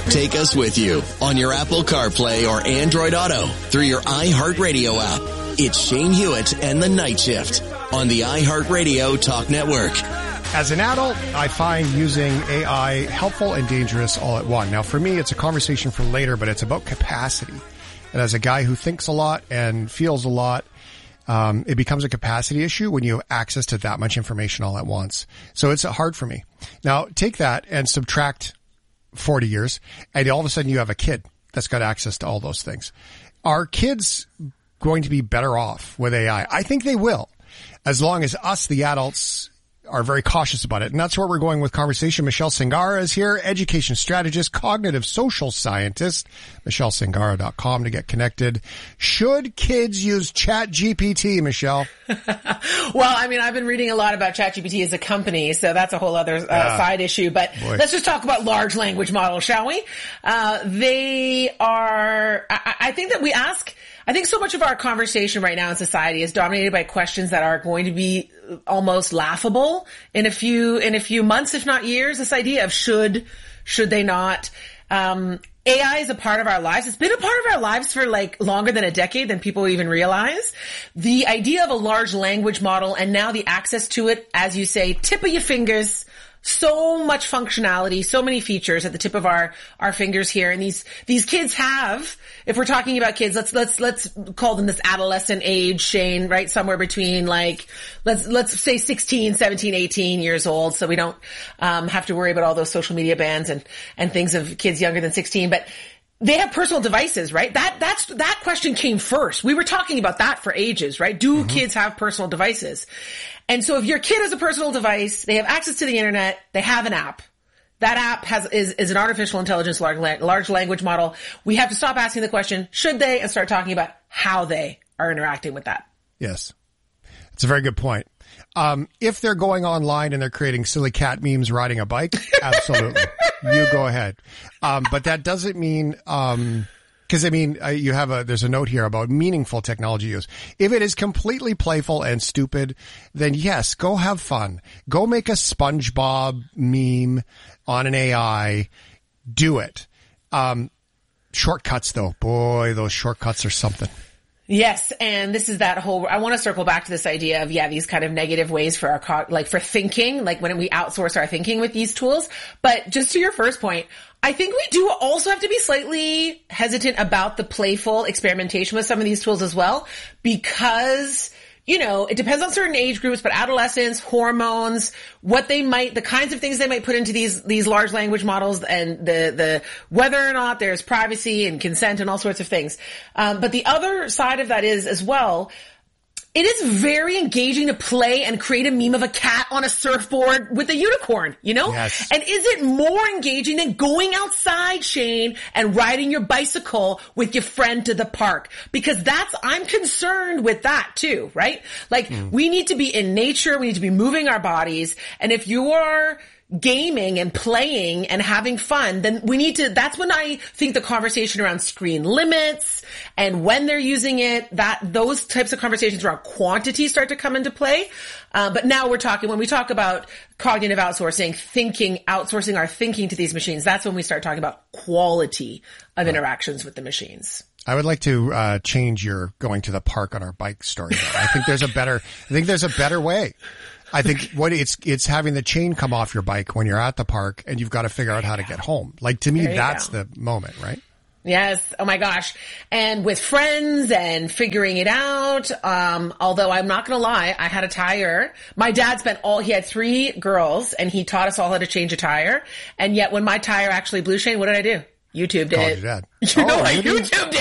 Take us with you on your Apple CarPlay or Android Auto through your iHeartRadio app. It's Shane Hewitt and the Night Shift on the iHeartRadio Talk Network. As an adult, I find using AI helpful and dangerous all at once. Now, for me, it's a conversation for later, but it's about capacity. And as a guy who thinks a lot and feels a lot, it becomes a capacity issue when you have access to that much information all at once. So it's hard for me. Now, take that and subtract 40 years, and all of a sudden you have a kid that's got access to all those things. Are kids going to be better off with AI? I think they will, as long as us, the adults, are very cautious about it. And that's where we're going with conversation. Michelle Singara is here, education strategist, cognitive social scientist, michellesingara.com to get connected. Should kids use ChatGPT, Michelle? Well, I mean, I've been reading a lot about ChatGPT as a company, so that's a whole other side issue. But let's just talk about large language models, shall we? They are, I think that I think so much of our conversation right now in society is dominated by questions that are going to be almost laughable in a few months, if not years. This idea of should they not? AI is a part of our lives. It's been a part of our lives for like longer than a decade than people even realize. The idea of a large language model and now the access to it, as you say, tip of your fingers. So much functionality, so many features at the tip of our fingers here. And these kids have, if we're talking about kids, let's call them this adolescent age, Shane, right? Somewhere between like, let's say 16, 17, 18 years old. So we don't, have to worry about all those social media bans and things of kids younger than 16. But they have personal devices, right? That question came first. We were talking about that for ages, right? Do kids have personal devices? And so if your kid has a personal device, they have access to the internet, they have an app. That app is an artificial intelligence large language model. We have to stop asking the question, should they, and start talking about how they are interacting with that. Yes. It's a very good point. If they're going online and they're creating silly cat memes riding a bike, absolutely. You go ahead. But that doesn't mean, because I mean, there's a note here about meaningful technology use. If it is completely playful and stupid, then yes, go have fun. Go make a SpongeBob meme on an AI. Do it. Shortcuts though. Boy, those shortcuts are something. Yes, and this is that whole, I want to circle back to this idea of, these kind of negative ways for for thinking, like when we outsource our thinking with these tools. But just to your first point, I think we do also have to be slightly hesitant about the playful experimentation with some of these tools as well, because, it depends on certain age groups, but adolescents, hormones, the kinds of things they might put into these large language models, and the whether or not there's privacy and consent and all sorts of things. But the other side of that is as well, it is very engaging to play and create a meme of a cat on a surfboard with a unicorn, Yes. And is it more engaging than going outside, Shane, and riding your bicycle with your friend to the park? Because I'm concerned with that too, right? Like, we need to be in nature, we need to be moving our bodies, and if you are gaming and playing and having fun, then that's when I think the conversation around screen limits and when they're using it, those types of conversations around quantity start to come into play. But now when we talk about cognitive outsourcing, outsourcing our thinking to these machines, that's when we start talking about quality of interactions with the machines. I would like to change your going to the park on our bike story. I think there's a better way. I think it's having the chain come off your bike when you're at the park and you've got to figure out how to get home. Like, to me, that's the moment, right? Yes. Oh my gosh. And with friends and figuring it out. Although I'm not going to lie, I had a tire. My dad he had 3 girls and he taught us all how to change a tire. And yet when my tire actually blew, Shane, what did I do? YouTubed it. Your dad. I YouTubed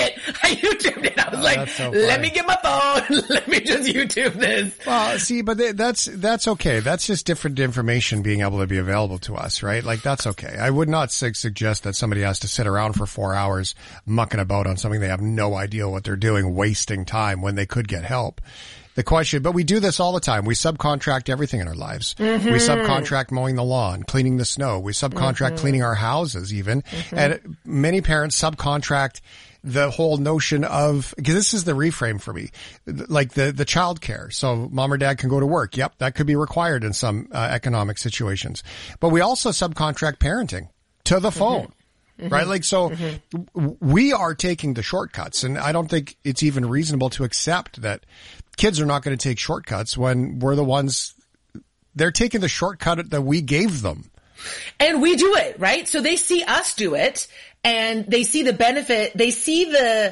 it. I was like, so let me get my phone. Let me just YouTube this. Well, see, but that's okay. That's just different information being able to be available to us, right? Like, that's okay. I would not suggest that somebody has to sit around for 4 hours mucking about on something they have no idea what they're doing, wasting time when they could get help. The question, but we do this all the time. We subcontract everything in our lives. We subcontract mowing the lawn, cleaning the snow. We subcontract cleaning our houses even. And many parents subcontract the whole notion of, because this is the reframe for me, like the childcare. So mom or dad can go to work. Yep, that could be required in some economic situations. But we also subcontract parenting to the phone. right? Like, so we are taking the shortcuts, and I don't think it's even reasonable to accept that kids are not going to take shortcuts when we're the ones, they're taking the shortcut that we gave them. And we do it, right? So they see us do it, and they see the benefit, they see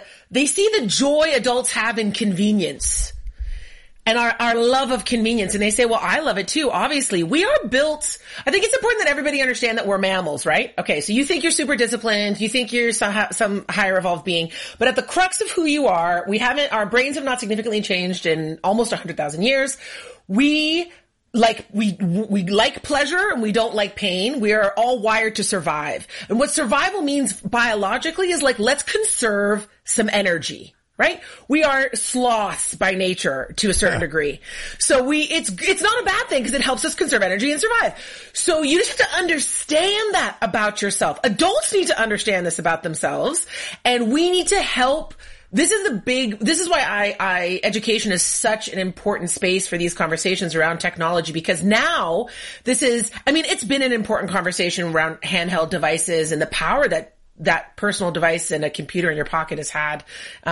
the joy adults have in convenience. And our love of convenience. And they say, well, I love it too. Obviously, we are built. I think it's important that everybody understand that we're mammals, right? Okay. So you think you're super disciplined. You think you're some higher evolved being, but at the crux of who you are, our brains have not significantly changed in almost 100,000 years. We like pleasure and we don't like pain. We are all wired to survive. And what survival means biologically is like, let's conserve some energy. Right? We are sloths by nature to a certain degree. So it's not a bad thing because it helps us conserve energy and survive. So you just have to understand that about yourself. Adults need to understand this about themselves, and we need to help. This is why education is such an important space for these conversations around technology, because now it's been an important conversation around handheld devices and the power that personal device and a computer in your pocket has had,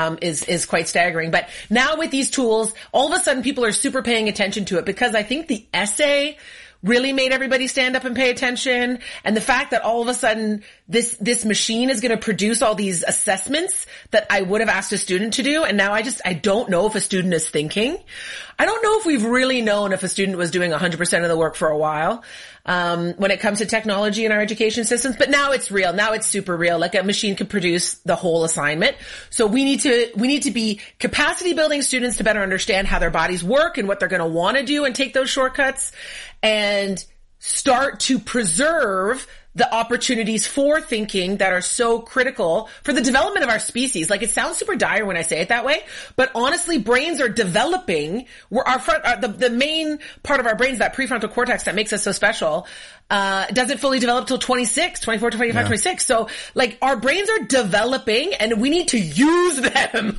is quite staggering. But now with these tools, all of a sudden people are super paying attention to it, because I think the essay really made everybody stand up and pay attention. And the fact that all of a sudden this machine is going to produce all these assessments that I would have asked a student to do. And now I don't know if a student is thinking. I don't know if we've really known if a student was doing 100% of the work for a while. When it comes to technology in our education systems, but now it's real. Now it's super real. Like a machine could produce the whole assignment. So we need to be capacity building students to better understand how their bodies work and what they're going to want to do and take those shortcuts, and start to preserve the opportunities for thinking that are so critical for the development of our species. Like, it sounds super dire when I say it that way, but honestly, brains are developing. The main part of our brains, that prefrontal cortex that makes us so special, doesn't fully develop till 24, 25, 26. So like, our brains are developing and we need to use them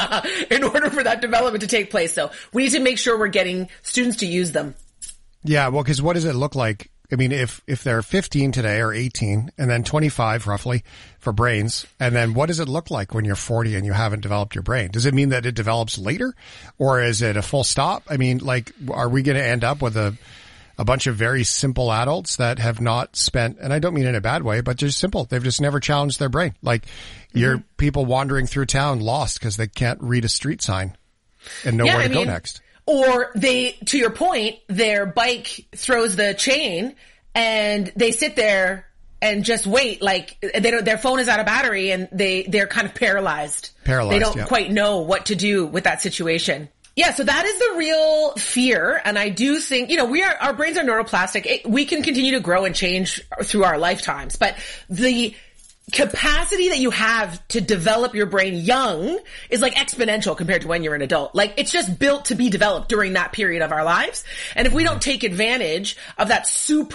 in order for that development to take place. So we need to make sure we're getting students to use them. Yeah. Well, cause what does it look like? I mean, if they're 15 today or 18 and then 25 roughly for brains, and then what does it look like when you're 40 and you haven't developed your brain? Does it mean that it develops later, or is it a full stop? I mean, like, are we going to end up with a bunch of very simple adults that have not spent, and I don't mean in a bad way, but just simple. They've just never challenged their brain. Like, you're people wandering through town lost because they can't read a street sign and know where to go next. Or to your point, their bike throws the chain and they sit there and just wait. Like, their phone is out of battery and they're kind of paralyzed. They don't quite know what to do with that situation. Yeah, so that is the real fear. And I do think, our brains are neuroplastic. We can continue to grow and change through our lifetimes, but the capacity that you have to develop your brain young is like exponential compared to when you're an adult. Like, it's just built to be developed during that period of our lives. And if we don't take advantage of that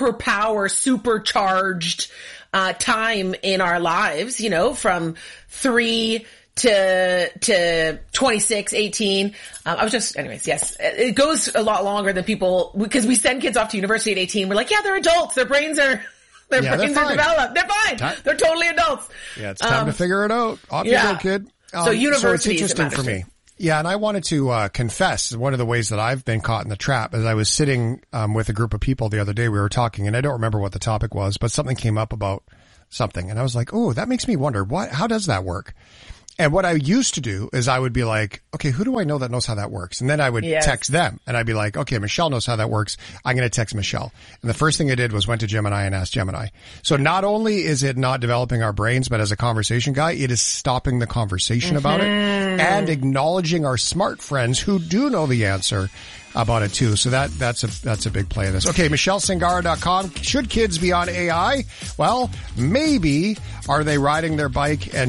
supercharged time in our lives, from 3 to 26, 18. Yes, it goes a lot longer than people, because we send kids off to university at 18. We're like, yeah, they're adults. Their brains are developed. They're fine. They're totally adults. Yeah, it's time to figure it out. Off you go, kid. So university it's interesting for me. Yeah, and I wanted to confess one of the ways that I've been caught in the trap. As I was sitting with a group of people the other day, we were talking, and I don't remember what the topic was, but something came up about something, and I was like, oh, that makes me wonder, how does that work? And what I used to do is I would be like, okay, who do I know that knows how that works? And then I would text them, and I'd be like, okay, Michelle knows how that works. I'm going to text Michelle. And the first thing I did was went to Gemini and asked Gemini. So not only is it not developing our brains, but as a conversation guy, it is stopping the conversation about it and acknowledging our smart friends who do know the answer about it too. So that's a big play of this. Okay, MichelleSingara.com. Should kids be on AI? Well, maybe. Are they riding their bike and